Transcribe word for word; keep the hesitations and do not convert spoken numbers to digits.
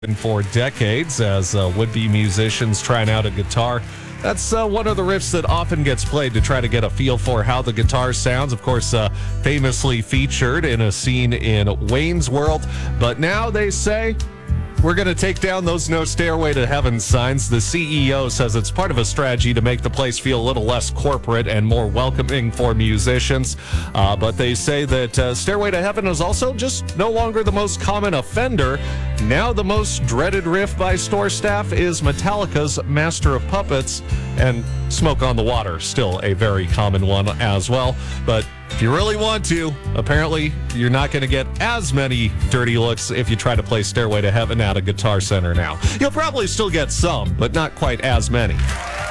for decades as uh, would-be musicians trying out a guitar. That's uh, one of the riffs that often gets played to try to get a feel for how the guitar sounds. Of course, uh, famously featured in a scene in Wayne's World. But now they say, we're going to take down those no stairway to heaven signs. The C E O says it's part of a strategy to make the place feel a little less corporate and more welcoming for musicians. Uh, but they say that uh, Stairway to Heaven is also just no longer the most common offender. Now the most dreaded riff by store staff is Metallica's Master of Puppets, and Smoke on the Water, still a very common one as well. But if you really want to, apparently you're not going to get as many dirty looks if you try to play Stairway to Heaven at a Guitar Center now. You'll probably still get some, but not quite as many.